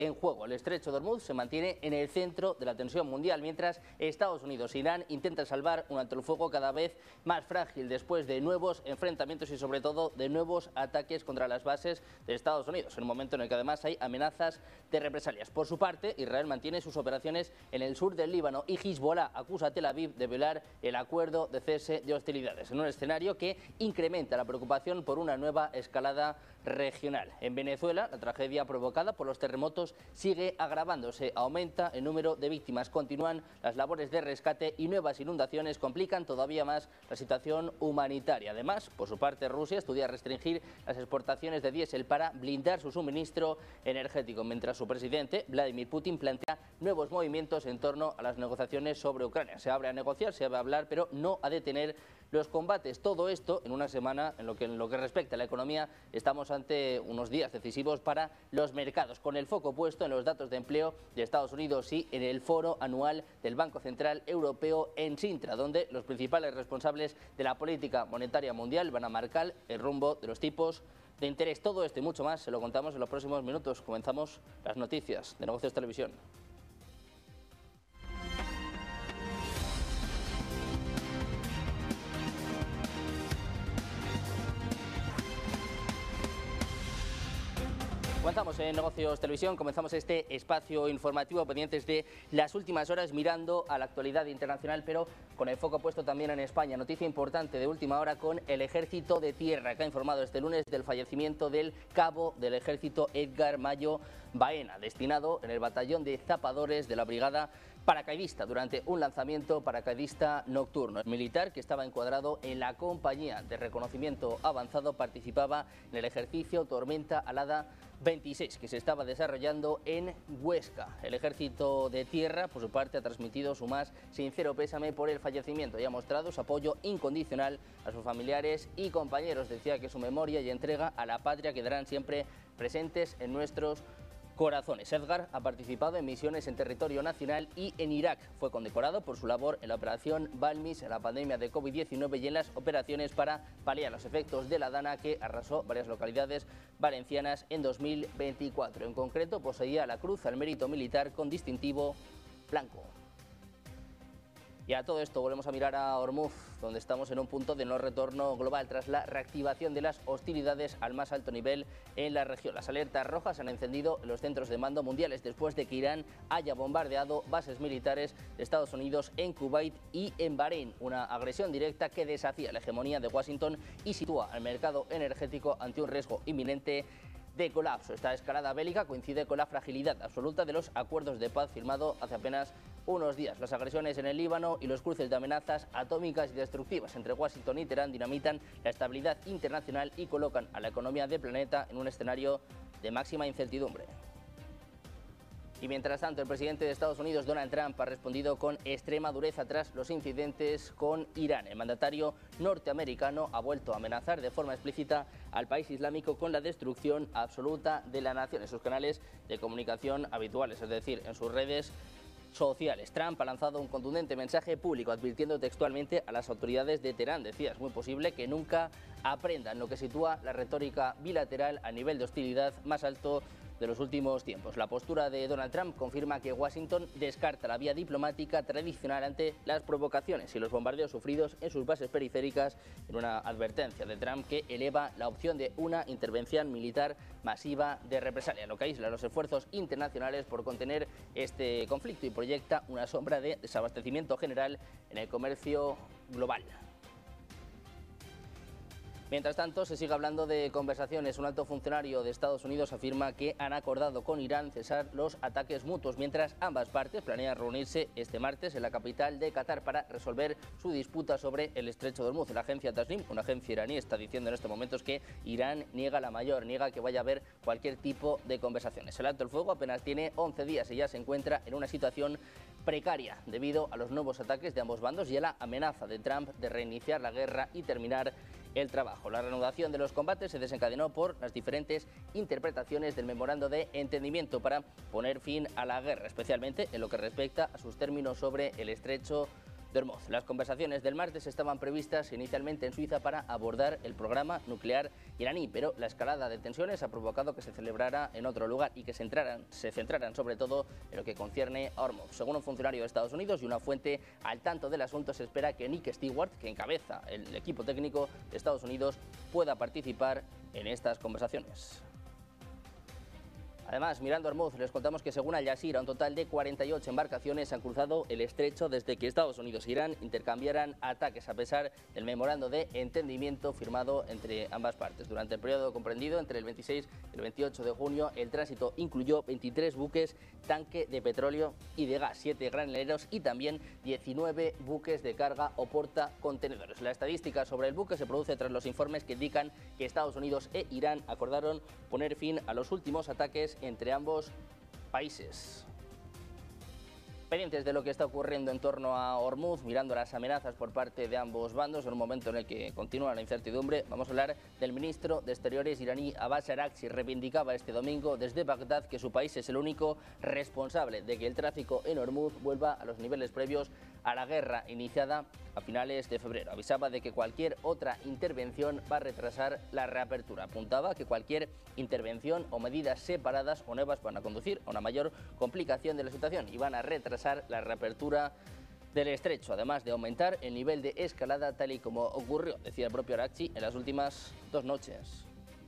en juego. El estrecho de Hormuz se mantiene en el centro de la tensión mundial, mientras Estados Unidos e Irán intentan salvar un alto el fuego cada vez más frágil después de nuevos enfrentamientos y sobre todo de nuevos ataques contra las bases de Estados Unidos, en un momento en el que además hay amenazas de represalias. Por su parte, Israel mantiene sus operaciones en el sur del Líbano y Hezbollah acusa a Tel Aviv de violar el acuerdo de cese de hostilidades, en un escenario que incrementa la preocupación por una nueva escalada regional. En Venezuela, la tragedia provocada por los terremotos sigue agravándose, aumenta el número de víctimas, continúan las labores de rescate y nuevas inundaciones complican todavía más la situación humanitaria. Además, por su parte, Rusia estudia restringir las exportaciones de diésel para blindar su suministro energético, mientras su presidente, Vladimir Putin, plantea nuevos movimientos en torno a las negociaciones sobre Ucrania. Se abre a negociar, se abre a hablar, pero no a detener los combates. Todo esto en una semana en lo que respecta a la economía estamos ante unos días decisivos para los mercados, con el foco puesto en los datos de empleo de Estados Unidos y en el foro anual del Banco Central Europeo en Sintra, donde los principales responsables de la política monetaria mundial van a marcar el rumbo de los tipos de interés. Todo esto y mucho más se lo contamos en los próximos minutos. Comenzamos las noticias de Negocios Televisión. Comenzamos en Negocios Televisión, comenzamos este espacio informativo pendientes de las últimas horas mirando a la actualidad internacional, pero con el foco puesto también en España. Noticia importante de última hora con el Ejército de Tierra, que ha informado este lunes del fallecimiento del cabo del Ejército Edgar Mayo Baena, destinado en el batallón de zapadores de la Brigada Paracaidista durante un lanzamiento paracaidista nocturno. El militar, que estaba encuadrado en la compañía de reconocimiento avanzado, participaba en el ejercicio Tormenta Alada 26, que se estaba desarrollando en Huesca. El Ejército de Tierra, por su parte, ha transmitido su más sincero pésame por el fallecimiento y ha mostrado su apoyo incondicional a sus familiares y compañeros. Decía que su memoria y entrega a la patria quedarán siempre presentes en nuestros corazones. Edgar ha participado en misiones en territorio nacional y en Irak. Fue condecorado por su labor en la operación Balmis en la pandemia de COVID-19 y en las operaciones para paliar los efectos de la Dana, que arrasó varias localidades valencianas en 2024. En concreto, poseía la Cruz al Mérito Militar con distintivo blanco. Y a todo esto volvemos a mirar a Hormuz, donde estamos en un punto de no retorno global tras la reactivación de las hostilidades al más alto nivel en la región. Las alertas rojas se han encendido en los centros de mando mundiales después de que Irán haya bombardeado bases militares de Estados Unidos en Kuwait y en Bahrein, una agresión directa que desafía la hegemonía de Washington y sitúa al mercado energético ante un riesgo inminente de colapso. Esta escalada bélica coincide con la fragilidad absoluta de los acuerdos de paz firmados hace apenas unos días. Las agresiones en el Líbano y los cruces de amenazas atómicas y destructivas entre Washington y Teherán dinamitan la estabilidad internacional y colocan a la economía del planeta en un escenario de máxima incertidumbre. Y mientras tanto, el presidente de Estados Unidos, Donald Trump, ha respondido con extrema dureza tras los incidentes con Irán. El mandatario norteamericano ha vuelto a amenazar de forma explícita al país islámico con la destrucción absoluta de la nación en sus canales de comunicación habituales, es decir, en sus redes sociales. Trump ha lanzado un contundente mensaje público advirtiendo textualmente a las autoridades de Teherán. Decía, es muy posible que nunca aprendan, lo que sitúa la retórica bilateral a nivel de hostilidad más alto de los últimos tiempos. La postura de Donald Trump confirma que Washington descarta la vía diplomática tradicional ante las provocaciones y los bombardeos sufridos en sus bases periféricas, en una advertencia de Trump que eleva la opción de una intervención militar masiva de represalia, lo que aísla los esfuerzos internacionales por contener este conflicto y proyecta una sombra de desabastecimiento general en el comercio global. Mientras tanto, se sigue hablando de conversaciones. Un alto funcionario de Estados Unidos afirma que han acordado con Irán cesar los ataques mutuos, mientras ambas partes planean reunirse este martes en la capital de Qatar para resolver su disputa sobre el estrecho de Hormuz. La agencia Tasnim, una agencia iraní, está diciendo en estos momentos que Irán niega que vaya a haber cualquier tipo de conversaciones. El alto el fuego apenas tiene 11 días y ya se encuentra en una situación precaria debido a los nuevos ataques de ambos bandos y a la amenaza de Trump de reiniciar la guerra y terminar el trabajo. La reanudación de los combates se desencadenó por las diferentes interpretaciones del memorando de entendimiento para poner fin a la guerra, especialmente en lo que respecta a sus términos sobre el estrecho de Hormuz. Las conversaciones del martes estaban previstas inicialmente en Suiza para abordar el programa nuclear iraní, pero la escalada de tensiones ha provocado que se celebrara en otro lugar y que se centraran sobre todo en lo que concierne a Hormuz. Según un funcionario de Estados Unidos y una fuente al tanto del asunto, se espera que Nick Stewart, que encabeza el equipo técnico de Estados Unidos, pueda participar en estas conversaciones. Además, mirando Hormuz, les contamos que según Al Jazeera, un total de 48 embarcaciones han cruzado el estrecho desde que Estados Unidos e Irán intercambiaran ataques, a pesar del memorando de entendimiento firmado entre ambas partes. Durante el periodo comprendido entre el 26 y el 28 de junio, el tránsito incluyó 23 buques tanque de petróleo y de gas, 7 granaderos y también 19 buques de carga o portacontenedores. La estadística sobre el buque se produce tras los informes que indican que Estados Unidos e Irán acordaron poner fin a los últimos ataques entre ambos países. Pendientes de lo que está ocurriendo en torno a Hormuz, mirando las amenazas por parte de ambos bandos, en un momento en el que continúa la incertidumbre, vamos a hablar del ministro de Exteriores iraní, Abbas Araghchi. Reivindicaba este domingo desde Bagdad que su país es el único responsable de que el tráfico en Hormuz vuelva a los niveles previos a la guerra iniciada a finales de febrero. Avisaba de que cualquier otra intervención va a retrasar la reapertura. Apuntaba que cualquier intervención o medidas separadas o nuevas van a conducir a una mayor complicación de la situación y van a retrasar la reapertura del estrecho, además de aumentar el nivel de escalada tal y como ocurrió, decía el propio Araghchi, en las últimas 2 noches.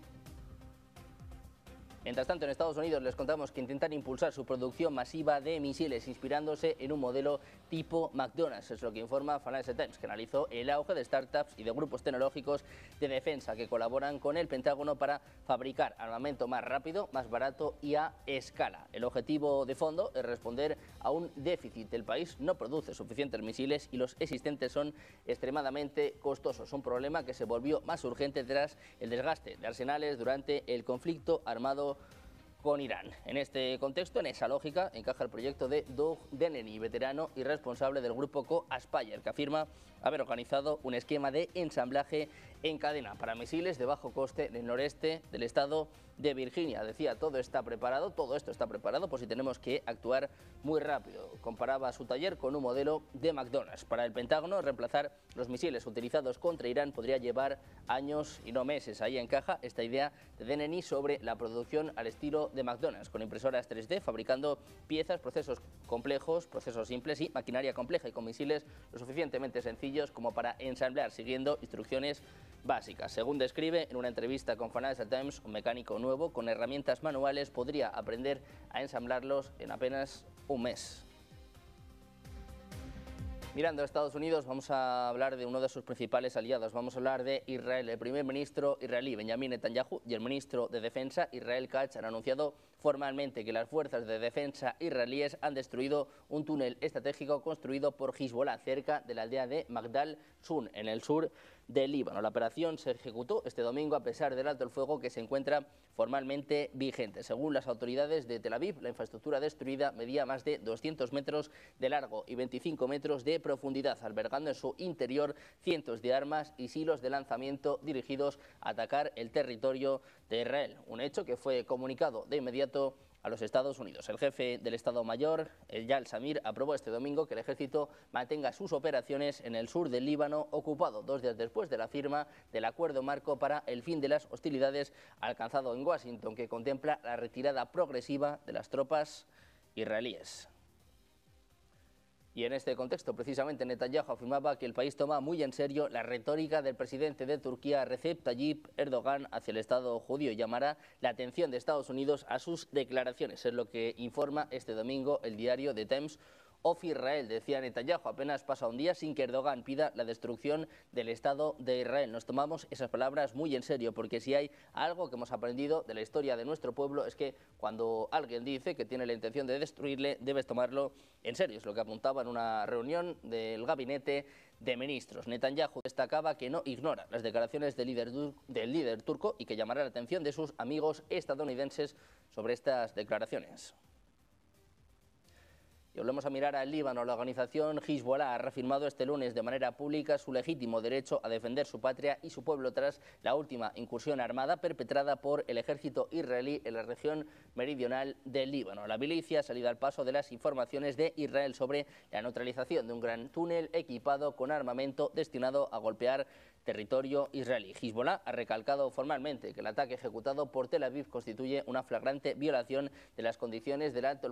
Mientras tanto, en Estados Unidos les contamos que intentan impulsar su producción masiva de misiles inspirándose en un modelo tipo McDonald's. Es lo que informa Financial Times, que analizó el auge de startups y de grupos tecnológicos de defensa que colaboran con el Pentágono para fabricar armamento más rápido, más barato y a escala. El objetivo de fondo es responder a un déficit. El país no produce suficientes misiles y los existentes son extremadamente costosos. Un problema que se volvió más urgente tras el desgaste de arsenales durante el conflicto armado con Irán. En este contexto, en esa lógica, encaja el proyecto de Doug Dennehy, veterano y responsable del grupo Co-Aspire, que afirma haber organizado un esquema de ensamblaje en cadena para misiles de bajo coste en el noreste del estado de Virginia. Decía, todo esto está preparado por si tenemos que actuar muy rápido. Comparaba su taller con un modelo de McDonald's. Para el Pentágono, reemplazar los misiles utilizados contra Irán podría llevar años y no meses. Ahí encaja esta idea de Dennehy sobre la producción al estilo de McDonald's, con impresoras 3D, fabricando piezas, procesos complejos, procesos simples y maquinaria compleja, y con misiles lo suficientemente sencillos como para ensamblar siguiendo instrucciones básicas. Según describe en una entrevista con Financial Times, un mecánico nuevo con herramientas manuales podría aprender a ensamblarlos en apenas un mes. Mirando a Estados Unidos, vamos a hablar de uno de sus principales aliados. Vamos a hablar de Israel. El primer ministro israelí, Benjamin Netanyahu, y el ministro de Defensa, Israel Katz, han anunciado formalmente que las fuerzas de defensa israelíes han destruido un túnel estratégico construido por Hezbollah cerca de la aldea de Magdal Sun, en el sur del Líbano. La operación se ejecutó este domingo a pesar del alto el fuego que se encuentra formalmente vigente. Según las autoridades de Tel Aviv, la infraestructura destruida medía más de 200 metros de largo y 25 metros de profundidad, albergando en su interior cientos de armas y silos de lanzamiento dirigidos a atacar el territorio de Israel. Un hecho que fue comunicado de inmediato a los Estados Unidos. El jefe del Estado Mayor, Eyal Zamir, aprobó este domingo que el ejército mantenga sus operaciones en el sur del Líbano ocupado, 2 días después de la firma del acuerdo marco para el fin de las hostilidades alcanzado en Washington, que contempla la retirada progresiva de las tropas israelíes. Y en este contexto, precisamente, Netanyahu afirmaba que el país toma muy en serio la retórica del presidente de Turquía, Recep Tayyip Erdogan, hacia el Estado judío, y llamará la atención de Estados Unidos a sus declaraciones. Es lo que informa este domingo el diario The Times of Israel. Decía Netanyahu, apenas pasa un día sin que Erdogan pida la destrucción del Estado de Israel. Nos tomamos esas palabras muy en serio, porque si hay algo que hemos aprendido de la historia de nuestro pueblo es que cuando alguien dice que tiene la intención de destruirle, debes tomarlo en serio. Es lo que apuntaba en una reunión del gabinete de ministros. Netanyahu destacaba que no ignora las declaraciones del líder turco y que llamará la atención de sus amigos estadounidenses sobre estas declaraciones. Y volvemos a mirar al Líbano. La organización Hezbollah ha reafirmado este lunes de manera pública su legítimo derecho a defender su patria y su pueblo tras la última incursión armada perpetrada por el ejército israelí en la región meridional del Líbano. La milicia ha salido al paso de las informaciones de Israel sobre la neutralización de un gran túnel equipado con armamento destinado a golpear territorio israelí. Hezbollah ha recalcado formalmente que el ataque ejecutado por Tel Aviv constituye una flagrante violación de las condiciones del alto